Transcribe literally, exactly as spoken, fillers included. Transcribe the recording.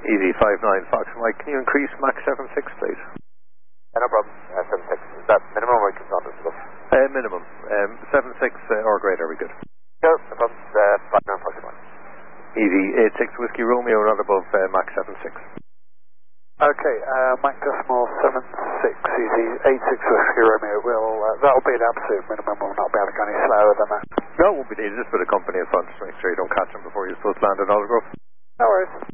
E V five nine Fox Mike, can you increase Max seven six, please? Yeah, no problem. Uh, seven six. Is that minimum or continuous? Uh, minimum. Um, seven six uh, or greater, we good. Sure, no problem. Uh, five nine Fox Mike. E V eight six Whiskey Romeo, not above uh, Max seven six. Okay, uh, Mike Decimal seven six, easy, eight six Whiskey Romeo, will, uh, that'll be an absolute minimum, we'll not be able to go any slower than that. No, it won't be needed, just for the company in front, to make sure you don't catch them before you're supposed to land in Aldergrove. No worries.